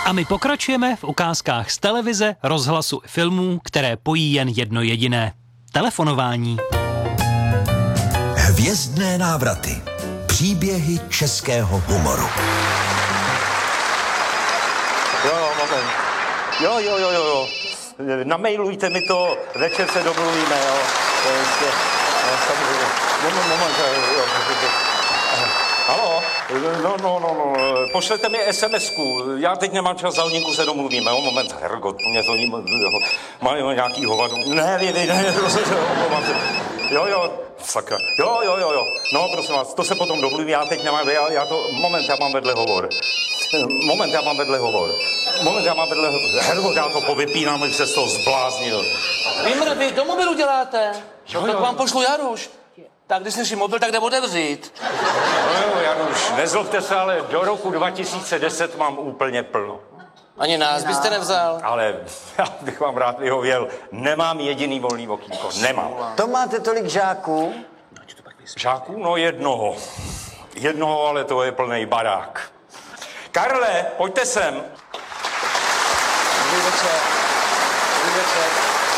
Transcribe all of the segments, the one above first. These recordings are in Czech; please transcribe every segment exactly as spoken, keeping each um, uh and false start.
A my pokračujeme v ukázkách z televize, rozhlasu i filmů, které pojí jen jedno jediné. Telefonování. Hvězdné návraty. Příběhy českého humoru. Jo, jo, moment. Jo, jo, jo, jo, jo. Namailujte mi to, večer se domluvíme, jo. To je ještě, no, samozřejmě. Moment, moment, jo, jo. Halo? No, no, no, no. Pošlete mi es em esku. Já teď nemám čas, za hodinku se domluvíme. Jo, moment, hergot, mě to ní... Mají nějaký hovado. Ne, ne, ne, ne, jo, jo, sakra. Jo, jo, jo, jo. No, prosím vás, to se potom domluvím, já teď nemám, já, já to... Moment, já mám vedle hovor. Moment, já mám vedle hovor. Moment, já mám vedle hovor. Hergot, já to povypínám, abych se z toho zbláznil. Vymr, vy do mobilu děláte? Jo, tak jo. vám pošlu Jaruš. Tak když slyším mobil, tak jde otevřít. No jo, Januš, nezlobte se, ale do roku dva tisíce deset mám úplně plno. Ani nás byste nevzal. Ale já bych vám rád vyhověl, nemám jediný volný okýnko, nemám. To máte tolik žáků? Žáků? No jednoho. Jednoho, ale to je plnej barák. Karle, pojďte sem. Dobrý večer. Dobrý večer.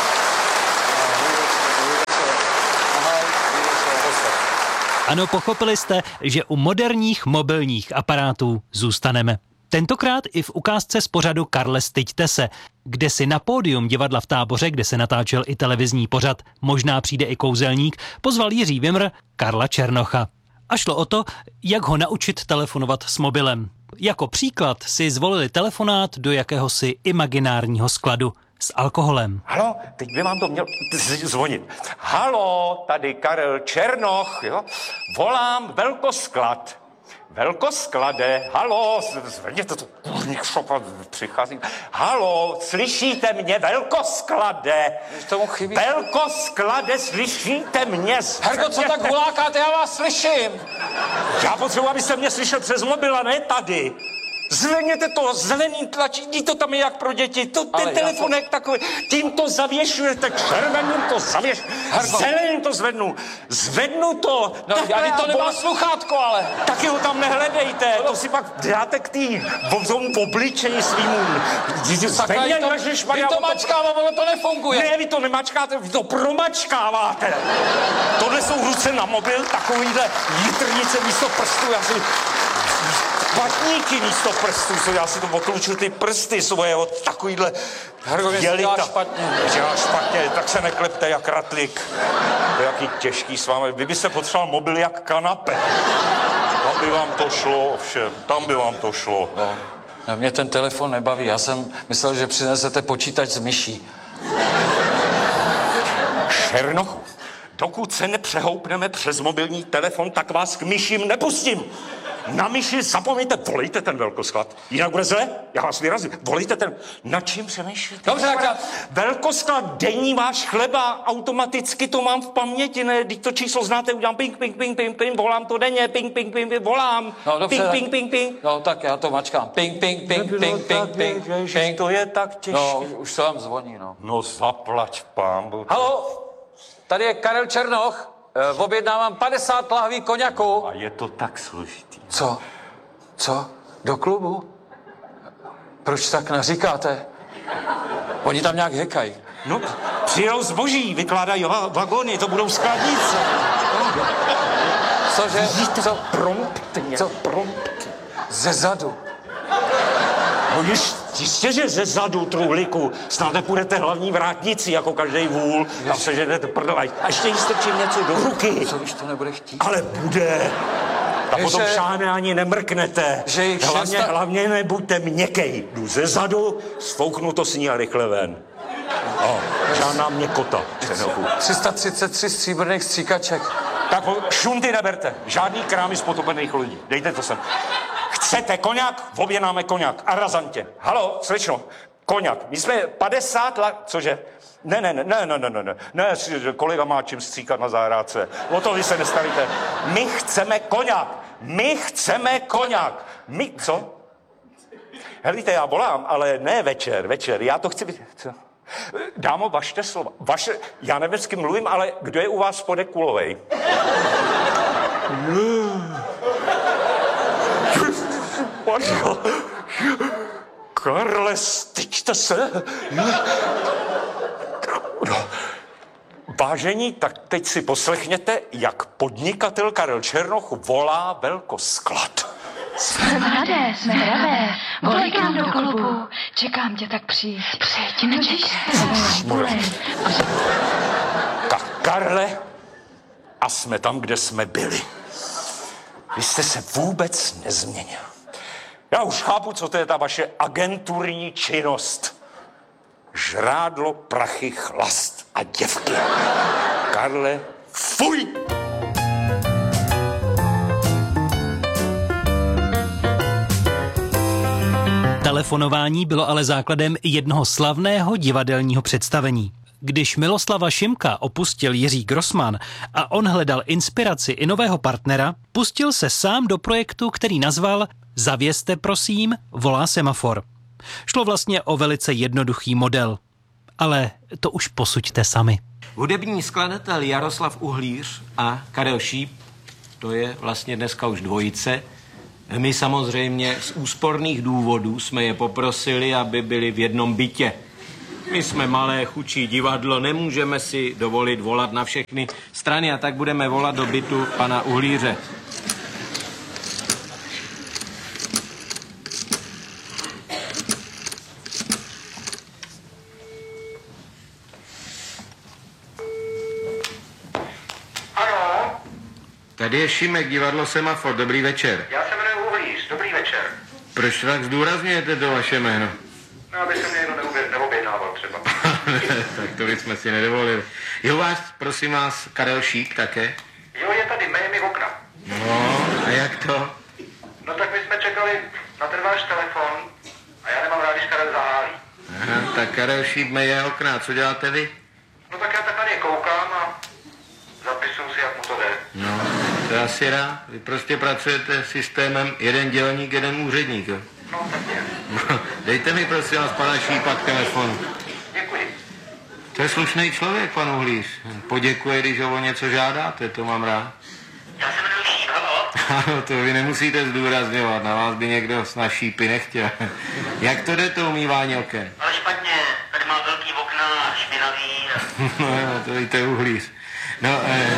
Ano, pochopili jste, že u moderních mobilních aparátů zůstaneme. Tentokrát i v ukázce z pořadu Karle, styďte se, kde si na pódium Divadla v Táboře, kde se natáčel i televizní pořad Možná přijde i kouzelník, pozval Jiří Vymr Karla Černocha. A šlo o to, jak ho naučit telefonovat s mobilem. Jako příklad si zvolili telefonát do jakéhosi imaginárního skladu s alkoholem. Halo, teď by vám to měl zvonit. Halo, tady Karel Černoch, jo? Volám velkosklad. Velkosklade, halo, zvedněte to, kurník šopa, přichází. Halo, slyšíte mě, velkosklade? Tomu chybí. Velkosklade, slyšíte mě? Hergo, co tak hulákáte, já vás slyším. Já potřebuji, abyste mě slyšel přes mobil a ne tady. Zvedněte to, zelený tlačítko, to tam je jak pro děti, to, ten telefonek to... takový, tím to zavěšujete, červeným to zavěš, zeleným to zvednu, zvednu to. No, já vy to nemá sluchátko, ale. Taky ho tam nehledejte, no, to si pak dáte k tý, v obličeji svýmu. Sakra, vy to, vy to mačkává, ono to nefunguje. Ne, vy to nemačkáte, vy to promačkáváte. Tohle jsou ruce na mobil, takovýhle jitrnice místo prstů, já si... Patníky místo prstů, co já si to otluču ty prsty svoje od takovýhle dělá špatně. Dělá špatně, tak se neklepte jak ratlík. To je jaký těžký s vámi. Vy byste potřeboval mobil jak kanape. Tam by vám to šlo, ovšem, tam by vám to šlo. No. No, mě ten telefon nebaví, já jsem myslel, že přinesete počítač s myší. Černochu, dokud se nepřehoupneme přes mobilní telefon, tak vás k myším nepustím. Na myši zapomeňte, volejte ten velkosklad. Jinak bude zle, já vás vyrazím. Volejte ten, na čím přemýšlíte? Dobře, tak já... Velkosklad, denní váš chleba, automaticky to mám v paměti, ne? Když to číslo znáte, udělám ping, ping, ping, ping, ping, volám to denně, ping, ping, ping, ping, volám. No, dobře, ping, ping, ping, ping. No, tak já to mačkám. Ping, ping, ping, ping, ping, ping, ping. To je tak těžké. No, už to vám zvoní, no. No, zaplať pánbu. Halo, tady je Karel Černoch. Objednávám padesát lahví koněku. A je to tak složitý. Co? Co? Do klubu? Proč tak naříkáte? Oni tam nějak hekají. No, přijel zboží, vykládají va- vagony, to budou skladnice. Cože? Co? Promptně, Co? promptně. Ze zadu. No již, jistě, že ze zadu, truhlíku, snad nepůjdete hlavní vrátnici, jako každej vůl, tam se ženete prdelají. A ještě jí strčím něco do ruky. Co, když to nebude chtít? Ale bude. A Že- potom šáhne ani nemrknete. Že jich hlavně, šesta- hlavně nebuďte měkkej. Jdu ze zadu, sfouknu to s ní a rychle ven. O, žádná měkota. tři sta třicet tři stříbrných stříkaček. Tak šunty neberte. Žádný krámy z potopených lidí. Dejte to sem. Chcete koněk? Objednáme koněk. A razantě. Halo, slečno. Koněk. My jsme padesát let... Cože? Ne, ne, ne, ne, ne, ne, ne, ne, ne, kolega má čím stříkat na zahrádce. O to vy se nestavíte. My chceme koněk. My chceme koněk. My, co? Helíte, já volám, ale ne večer, večer. Já to chci být... Co? Dámo, vašte slova. Vaše, já nevím, s kým mluvím, ale kdo je u vás spodek kulovej? Karle, styďte se. No. Vážení, tak teď si poslechněte, jak podnikatel Karel Černoch volá velkosklad. Jsme mladé, jsme hravé, volej k nám do klubu. Čekám tě, tak přijď. Přijď, nečeš se. Tak Karle, a jsme tam, kde jsme byli. Vy jste se vůbec nezměnil. Já už chápu, co to je ta vaše agenturní činnost. Žrádlo, prachy, chlast a děvky. Karle, fuj! Telefonování bylo ale základem jednoho slavného divadelního představení. Když Miloslava Šimka opustil Jiří Grossman a on hledal inspiraci i nového partnera, pustil se sám do projektu, který nazval Zavězte prosím, volá semafor. Šlo vlastně o velice jednoduchý model. Ale to už posuďte sami. Hudební skladatel Jaroslav Uhlíř a Karel Šíp, to je vlastně dneska už dvojice. My samozřejmě z úsporných důvodů jsme je poprosili, aby byli v jednom bytě. My jsme malé, chučí divadlo, nemůžeme si dovolit volat na všechny strany a tak budeme volat do bytu pana Uhlíře. Ano? Tady je Šimek, divadlo Semafor, dobrý večer. Já se jmenuji Uhlíř, dobrý večer. Proč tak zdůrazňujete to vaše jméno? No, aby se mě někdo neobjednával třeba. Tak to bychom si nedovolili. Jo, vás, prosím vás, Karel Šíp také? Jo, je tady, jmeje mi okna. No, a jak to? No tak my jsme čekali na ten váš telefon a já nemám rád, když Karel zahálí. Aha, tak Karel Šíp meje okna, co děláte vy? No tak já tak na ně koukám a zapisuju si, jak mu to jde. No, to je asi rád. Vy prostě pracujete systémem jeden dělník, jeden úředník, jo? No, tak nějak. No, dejte mi prosím vás pana Šípa k telefonu. Děkuji. To je slušný člověk, pan Uhlíř. Poděkuje, když ho o něco žádáte, to mám rád. Já se jmenuji Šíp, halo? Ano, to vy nemusíte zdůrazňovat, na vás by někdo s na šípy nechtěl. Jak to jde, to umývání oken? Ale špatně, tady má velký okna, špinavý. A... No jo, to víte Uhlíř. No, eh,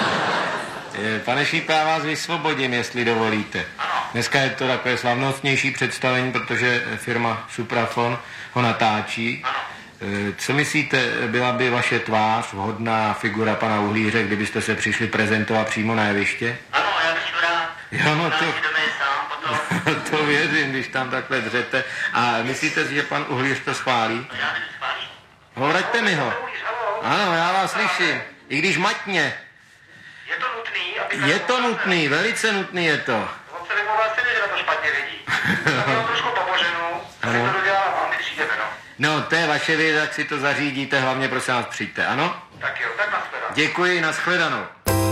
eh, pane Šípe, já vás vysvobodím, jestli dovolíte. Ano. Dneska je to takové slavnostnější představení, protože firma Suprafon ho natáčí. Ano. Eh, co myslíte, byla by vaše tvář vhodná figura pana Uhlíře, kdybyste se přišli prezentovat přímo na jeviště? Ano, já přijdu rád. Jo, no to... sám potom. To věřím, když tam takhle dřete. A myslíte si, že pan Uhlíř to schválí? Já nevím, schválí. No, vraťte mi ho. Ano, já vás slyším. I když matně. Je to nutný, aby... Je to nutný, velice nutný je to. On se vymlouvá stejně, že na to špatně vidí. Tak já trošku pomoženu, aby to dodělám a my přijdeme, no. No, to je vaše věc, jak si to zařídíte, hlavně prosím vás přijďte, ano? Tak jo, tak nashledanou. Děkuji, nashledanou.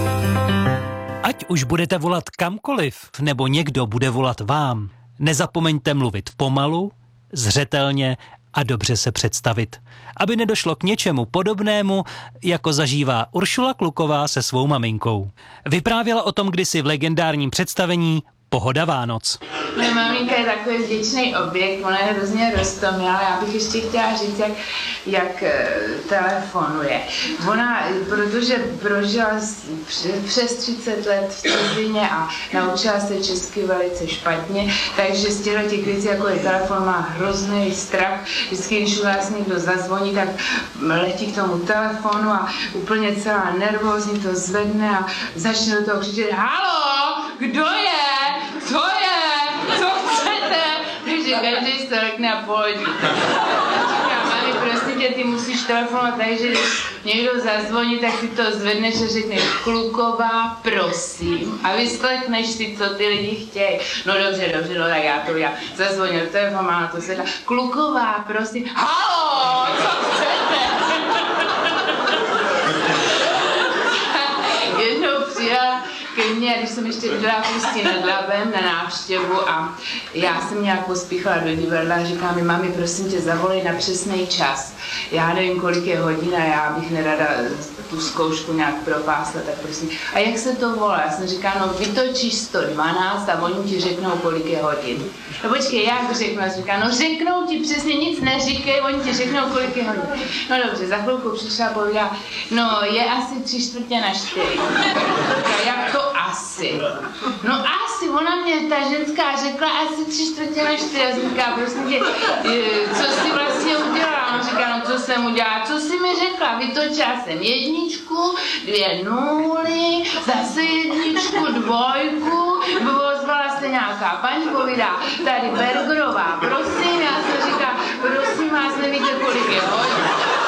Ať už budete volat kamkoliv, nebo někdo bude volat vám, nezapomeňte mluvit pomalu, zřetelně a dobře se představit, aby nedošlo k něčemu podobnému, jako zažívá Uršula Kluková se svou maminkou. Vyprávěla o tom kdysi v legendárním představení Pohoda Vánoc. Moje maminka je takový vděčný objekt, ona je hrozně roztomilá, já bych ještě chtěla říct, jak, jak telefonuje. Ona, protože prožila přes třicet let v cizině a naučila se česky velice špatně, takže z těchto těch věcí, jako je telefon, má hrozný strach. Vždycky, když u nás někdo zazvoní, tak letí k tomu telefonu a úplně celá nervózní to zvedne a začne do toho křičet: halo, kdo je? Co je? Co chcete? Takže každý se lekne a pohodí. Říkám, mami, prosím tě, ty musíš telefonovat, takže když někdo zazvoní, tak ty to zvedneš a řekneš: Kluková, prosím. A vyslechneš si, co ty lidi chtějí. No dobře, dobře, no tak já to já zazvonil telefon, má na to sedla. Kluková, prosím. Halo, co chcete? Jednou přijela ke mně, když jsem ještě bydlela v Ústí nad Labem na návštěvu a já jsem nějak pospíchala do divadla a říká mi: mami, prosím tě, zavolej na přesný čas. Já nevím, kolik je hodin a já bych nerada tu zkoušku nějak propásla, tak prosím. A jak se to volá? Já jsem říkala: no vytočíš sto dvanáct a oni ti řeknou, kolik je hodin. No počkej, jak řeknu? Říká, no řeknou ti přesně, nic neříkej, oni ti řeknou, kolik je hodin. No dobře, za chvilku přišla a povídá, no je asi tři čtvrtě na čtyři. Říká, jak to asi? No asi, ona mě, ta ženská řekla asi tři čtvrtě na čtyři. Já jsem říká, prosím tě, co jsi vlastně udělala? On říká, no co jsem udělala, co jsi mi řekla? Vytočila jsem jedničku, dvě nuly, zase jedničku, dvojku, ozvala se nějaká paní, povídá, tady Bergerová, prosím, já jsem říká, prosím vás, nevíte, kolik je hodin.